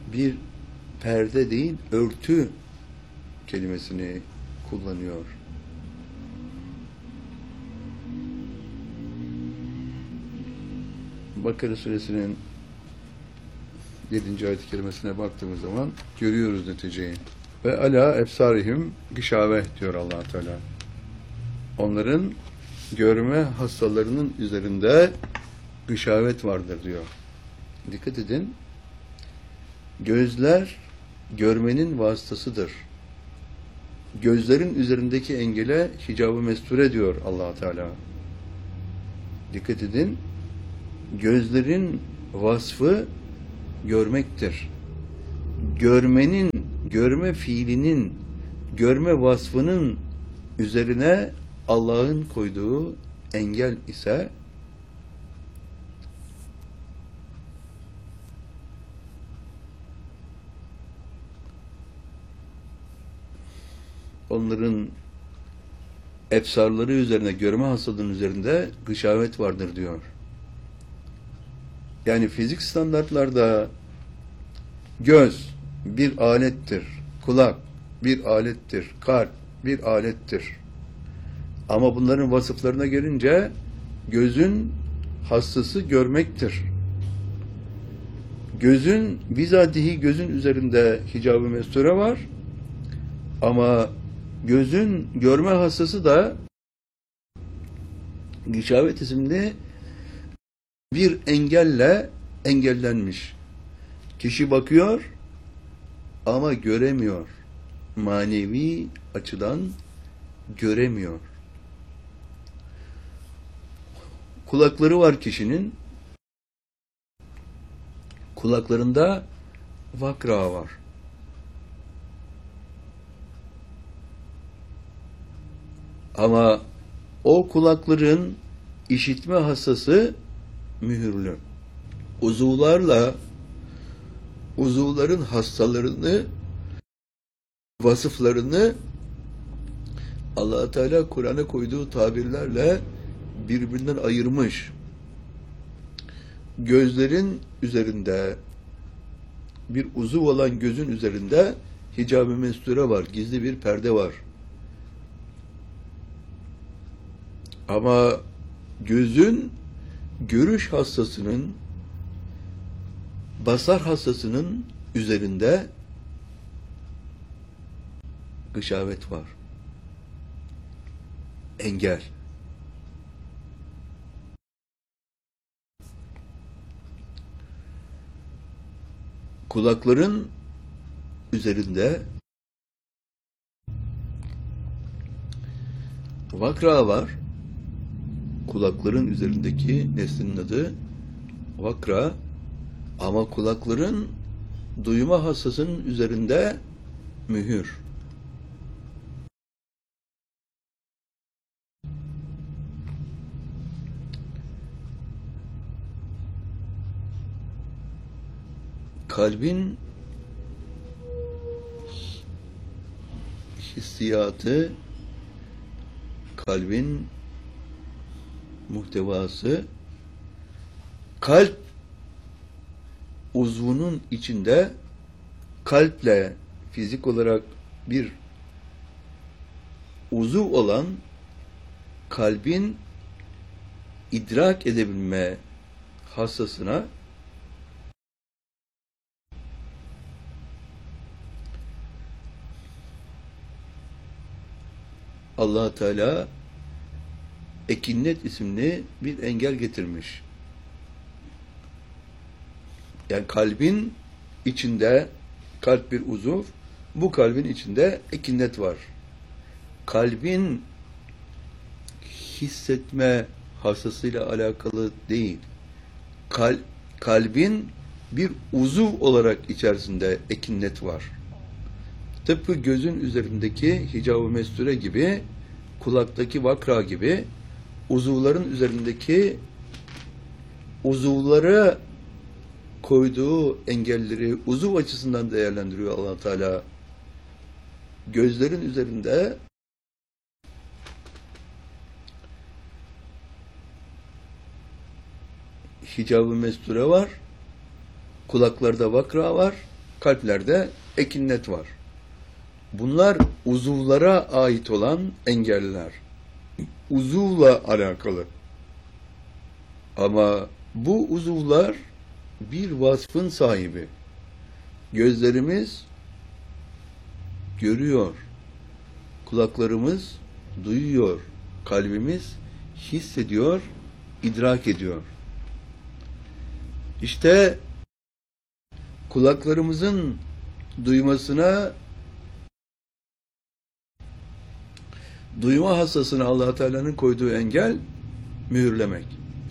bir perde değil, örtü kelimesini kullanıyor. Bakara suresinin 7. ayet-i kerimesine baktığımız zaman görüyoruz neticeyi. Ve ala efsarihim gişave diyor Allah Teala. Onların görme hastalarının üzerinde gışavet vardır diyor. Dikkat edin. Gözler görmenin vasıtasıdır. Gözlerin üzerindeki engele hicab-ı mesture diyor Allah Teala. Dikkat edin. Gözlerin vasfı görmektir. Görmenin, görme fiilinin, görme vasfının üzerine Allah'ın koyduğu engel ise onların efsarları üzerine, görme hastalığının üzerinde gışavet vardır diyor. Yani fizik standartlarda göz bir alettir, kulak bir alettir, kalp bir alettir. Ama bunların vasıflarına gelince gözün hastası görmektir. Gözün, bizatihi gözün üzerinde hicab-ı mesture var. Ama gözün görme hastası da gışavet isimli bir engelle engellenmiş. Kişi bakıyor ama göremiyor. Manevi açıdan göremiyor. Kulakları var kişinin. Kulaklarında vakra var. Ama o kulakların işitme hassası mühürlü. Uzuvların hastalarını, vasıflarını Allah Teala Kur'an'a koyduğu tabirlerle birbirinden ayırmış. Gözlerin üzerinde, bir uzuv olan gözün üzerinde hicab-ı mesture var, gizli bir perde var. Ama gözün görüş hassasının, basar hassasının üzerinde gışavet var. Engel. Kulakların üzerinde vakra var. Kulakların üzerindeki nesnenin adı vakra. Ama kulakların duyma hassasının üzerinde mühür. Kalbin hissiyatı, kalbin muhtevası, kalp uzvunun içinde kalple fizik olarak bir uzuv olan kalbin idrak edebilme hassasına Allah Teala ekinnet isimli bir engel getirmiş. Yani kalbin içinde, kalp bir uzuv, bu kalbin içinde ekinnet var. Kalbin hissetme hassasıyla alakalı değil. Kalbin bir uzuv olarak içerisinde ekinnet var. Tıpkı gözün üzerindeki hicab-ı mesture gibi, kulaktaki vakra gibi, uzuvların üzerindeki uzuvları koyduğu engelleri uzuv açısından değerlendiriyor Allah Teala. Gözlerin üzerinde hicab-ı mesture var, kulaklarda vakra var kalplerde ekinnet var. Bunlar uzuvlara ait olan engeller. Uzuvla alakalı. Ama bu uzuvlar bir vasfın sahibi. Gözlerimiz görüyor, kulaklarımız duyuyor, kalbimiz hissediyor, idrak ediyor. İşte kulaklarımızın duymasına, duyma hassasına Allah Teala'nın koyduğu engel mühürlemek.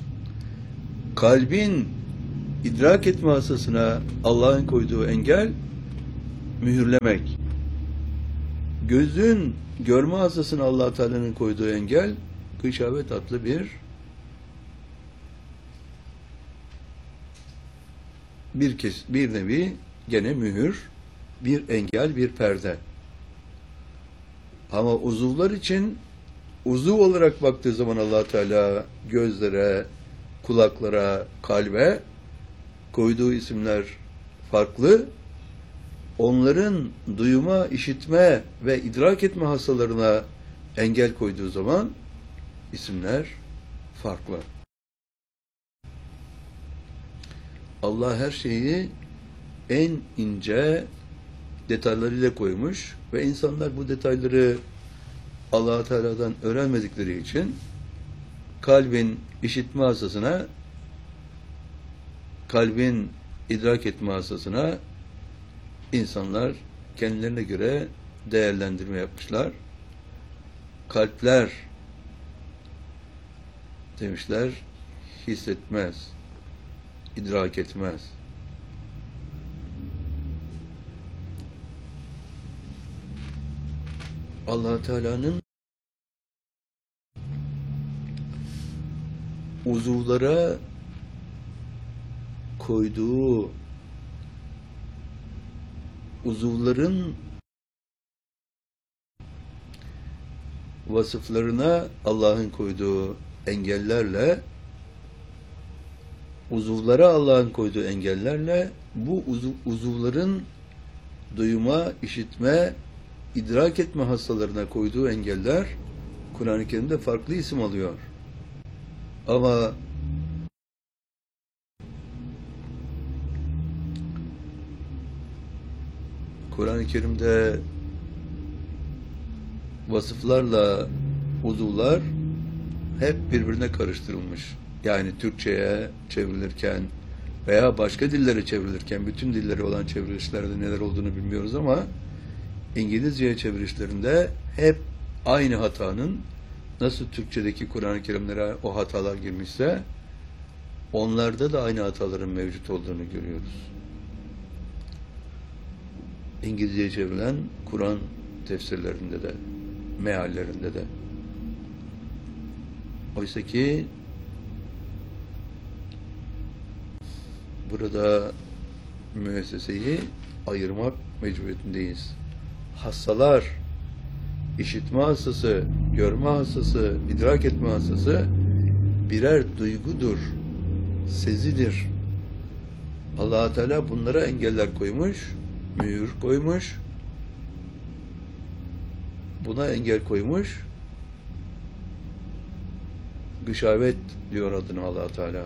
Kalbin idrak etme hassasına Allah'ın koyduğu engel mühürlemek. Gözün görme hassasına Allah Teala'nın koyduğu engel gışavet adlı bir nevi gene mühür, bir engel, bir perde. Ama uzuvlar için uzuv olarak baktığı zaman Allah Teala gözlere, kulaklara, kalbe koyduğu isimler farklı. Onların duyma, işitme ve idrak etme hastalarına engel koyduğu zaman isimler farklı. Allah her şeyi en ince detaylarıyla koymuş ve insanlar bu detayları Allah Teala'dan öğrenmedikleri için kalbin işitme hassasına, kalbin idrak etme hassasına insanlar kendilerine göre değerlendirme yapmışlar. Kalpler demişler hissetmez, idrak etmez. Allah Teala'nın uzuvlara koyduğu, uzuvların vasıflarına Allah'ın koyduğu engellerle, uzuvlara Allah'ın koyduğu engellerle bu uzuvların duyma, işitme, idrak etme hastalarına koyduğu engeller Kur'an-ı Kerim'de farklı isim alıyor. Ama Kur'an-ı Kerim'de vasıflarla uzuvlar hep birbirine karıştırılmış. Yani Türkçe'ye çevrilirken veya başka dillere çevrilirken, bütün dillere olan çevrilişlerde neler olduğunu bilmiyoruz ama İngilizce'ye çevirişlerinde hep aynı hatanın, nasıl Türkçedeki Kur'an-ı Kerimlere o hatalar girmişse onlarda da aynı hataların mevcut olduğunu görüyoruz. İngilizce'ye çevrilen Kur'an tefsirlerinde de, meallerinde de. Oysa ki burada müesseseyi ayırmak mecburiyetindeyiz. Hassalar, işitme hassası, görme hassası, idrak etme hassası birer duygudur, sezidir. Allah Teala bunlara engeller koymuş, mühür koymuş, buna engel koymuş, gışavet diyor adına Allah Teala.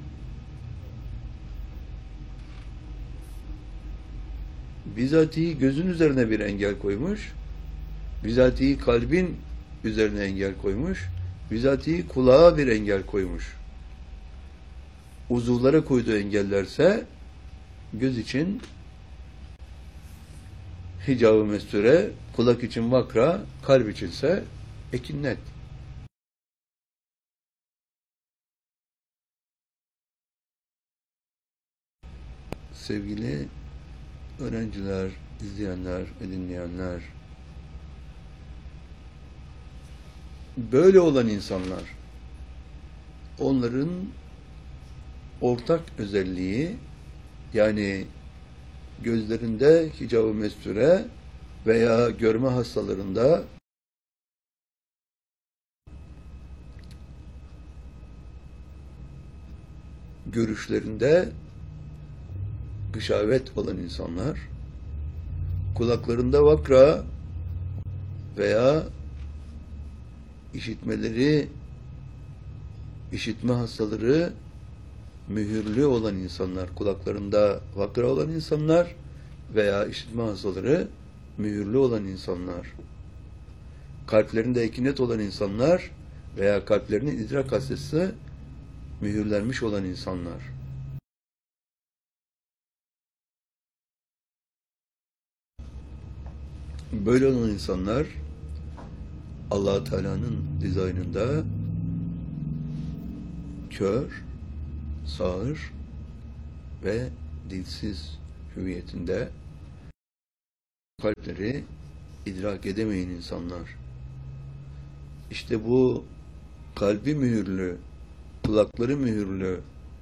Bizatihi gözün üzerine bir engel koymuş, bizatihi kalbin üzerine engel koymuş, bizatihi kulağa bir engel koymuş. Uzuvlara koyduğu engellerse göz için hicab-ı mesture, kulak için vakra, kalp içinse ekinnet. Sevgili öğrenciler, izleyenler, dinleyenler, böyle olan insanlar, onların ortak özelliği, yani gözlerinde hicab-ı mesture veya görme hastalarında görüşlerinde gışavet olan insanlar, kulaklarında vakra veya işitme hastaları mühürlü olan insanlar, kulaklarında vakra olan insanlar veya işitme hastaları mühürlü olan insanlar, kalplerinde ekinet olan insanlar veya kalplerinin idrak hastası mühürlenmiş olan insanlar. Böyle olan insanlar Allah Teala'nın dizaynında kör, sağır ve dilsiz hüviyetinde kalpleri idrak edemeyen insanlar. İşte bu kalbi mühürlü, kulakları mühürlü,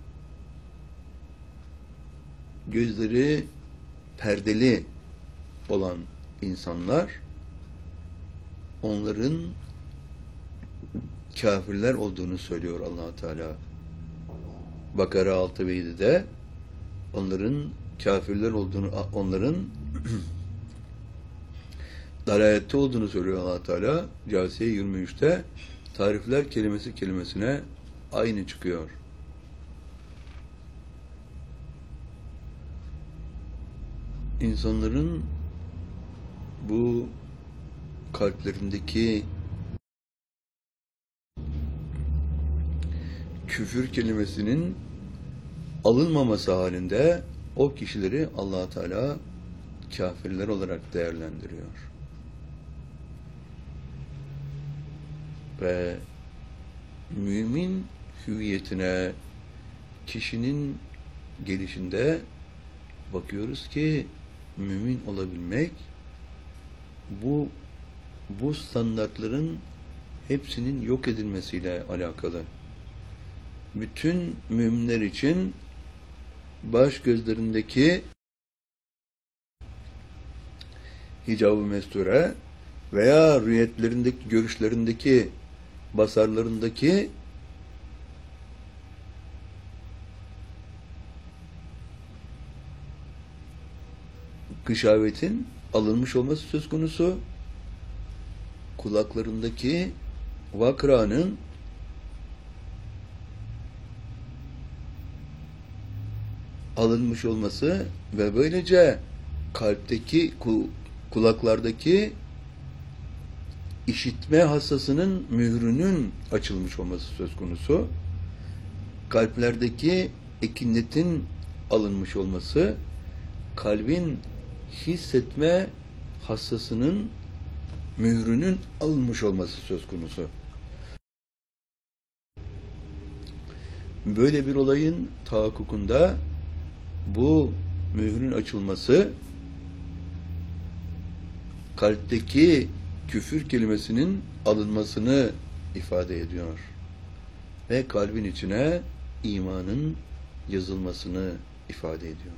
gözleri perdeli olan insanlar, onların kafirler olduğunu söylüyor Allah Teala. Bakara 6 ve 7'de onların kafirler olduğunu, onların dalalette olduğunu söylüyor Allah Teala. Câsiye 23'te tarifler kelimesine aynı çıkıyor. İnsanların bu kalplerindeki küfür kelimesinin alınmaması halinde o kişileri Allah Teala kafirler olarak değerlendiriyor. Ve mümin hüviyetine kişinin gelişinde bakıyoruz ki mümin olabilmek bu standartların hepsinin yok edilmesiyle alakalı. Bütün müminler için baş gözlerindeki hicab-ı mesture veya rüyetlerindeki, görüşlerindeki, basarlarındaki gışavetin alınmış olması söz konusu, kulaklarındaki vakranın alınmış olması ve böylece kalpteki, kulaklardaki işitme hassasının mührünün açılmış olması söz konusu, kalplerdeki ekinetin alınmış olması, kalbin hissetme hassasının mührünün alınmış olması söz konusu. Böyle bir olayın tahakkukunda bu mührün açılması kalpteki küfür kelimesinin alınmasını ifade ediyor. Ve kalbin içine imanın yazılmasını ifade ediyor.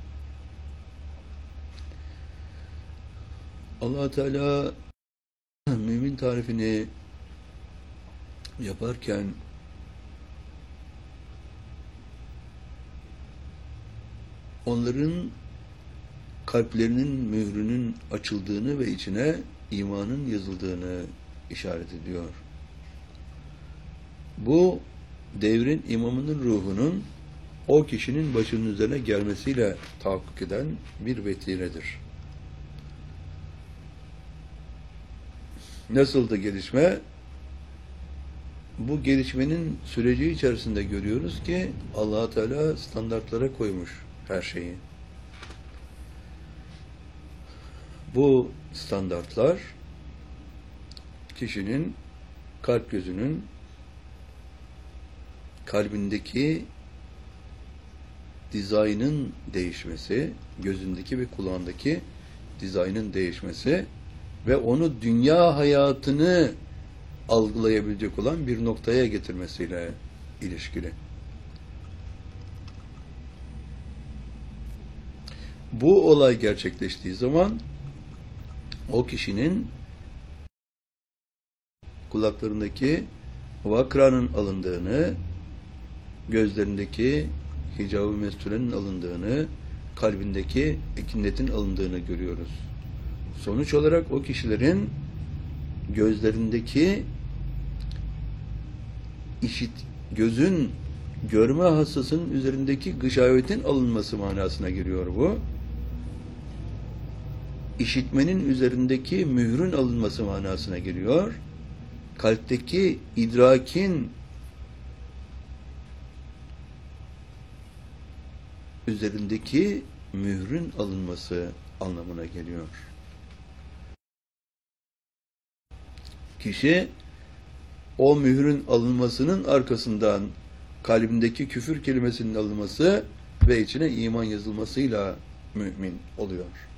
Allah Teala mümin tarifini yaparken onların kalplerinin mührünün açıldığını ve içine imanın yazıldığını işaret ediyor. Bu devrin imamının ruhunun o kişinin başının üzerine gelmesiyle tahakkuk eden bir vetiredir. Nasıldı gelişme? Bu gelişmenin süreci içerisinde görüyoruz ki Allah Teala standartlara koymuş her şeyi. Bu standartlar kişinin kalp gözünün kalbindeki dizaynın değişmesi, gözündeki ve kulağındaki dizaynın değişmesi ve onu dünya hayatını algılayabilecek olan bir noktaya getirmesiyle ilişkili. Bu olay gerçekleştiği zaman o kişinin kulaklarındaki vakranın alındığını, gözlerindeki hicab-ı mesturenin alındığını, kalbindeki ekinetin alındığını görüyoruz. Sonuç olarak o kişilerin gözlerindeki gözün görme hassasının üzerindeki gışavetin alınması manasına geliyor bu. İşitmenin üzerindeki mührün alınması manasına geliyor. Kalpteki idrakin üzerindeki mührün alınması anlamına geliyor. Kişi o mührün alınmasının arkasından kalbindeki küfür kelimesinin alınması ve içine iman yazılmasıyla mümin oluyor.